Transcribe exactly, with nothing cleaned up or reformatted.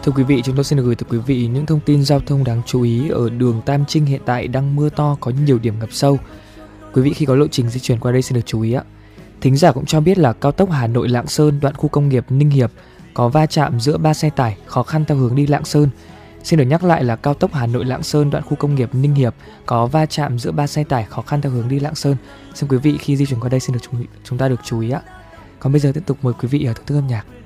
Thưa quý vị, chúng tôi xin được gửi tới quý vị những thông tin giao thông đáng chú ý ở đường Tam Trinh hiện tại đang mưa to, có nhiều điểm ngập sâu. Quý vị khi có lộ trình di chuyển qua đây xin được chú ý ạ. Thính giả cũng cho biết là cao tốc Hà Nội Lạng Sơn đoạn khu công nghiệp Ninh Hiệp có va chạm giữa ba xe tải, khó khăn theo hướng đi Lạng Sơn. Xin được nhắc lại là cao tốc Hà Nội Lạng Sơn đoạn khu công nghiệp Ninh Hiệp có va chạm giữa ba xe tải, khó khăn theo hướng đi Lạng Sơn. Xin quý vị khi di chuyển qua đây xin được chúng, chúng ta được chú ý ạ. Còn bây giờ tiếp tục mời quý vị thưởng thức âm nhạc.